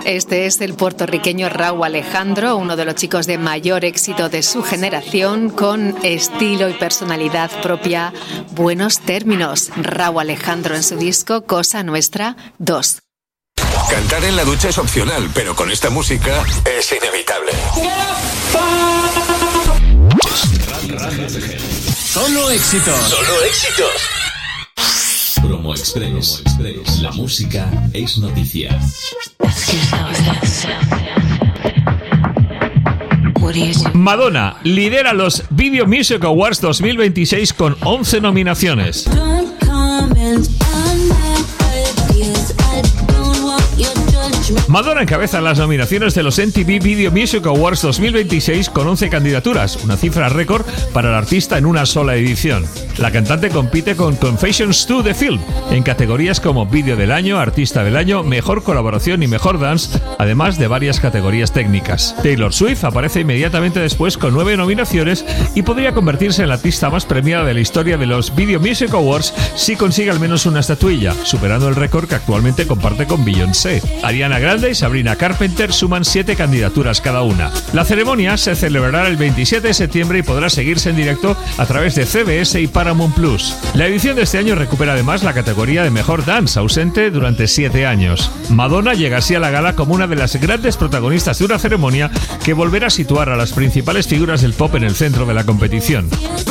Este es el puertorriqueño Rauw Alejandro, uno de los chicos de mayor éxito de su generación, con estilo y personalidad propia. Buenos términos. Rauw Alejandro en su disco Cosa Nuestra 2. Cantar en la ducha es opcional, pero con esta música es inevitable. Solo éxitos. Solo éxitos. Promo Express. La música es noticia. Madonna lidera los Video Music Awards 2026 con 11 nominaciones. Madonna encabeza las nominaciones de los MTV Video Music Awards 2026 con 11 candidaturas, una cifra récord para el artista en una sola edición. La cantante compite con Confessions 2 The Film en categorías como Vídeo del Año, Artista del Año, Mejor Colaboración y Mejor Dance, además de varias categorías técnicas. Taylor Swift aparece inmediatamente después con 9 nominaciones y podría convertirse en la artista más premiada de la historia de los Video Music Awards si consigue al menos una estatuilla, superando el récord que actualmente comparte con Beyoncé. Ariana Grande y Sabrina Carpenter suman 7 candidaturas cada una. La ceremonia se celebrará el 27 de septiembre y podrá seguirse en directo a través de CBS y Paramount Plus. La edición de este año recupera además la categoría de Mejor Dance, ausente durante 7 años. Madonna llega así a la gala como una de las grandes protagonistas de una ceremonia que volverá a situar a las principales figuras del pop en el centro de la competición.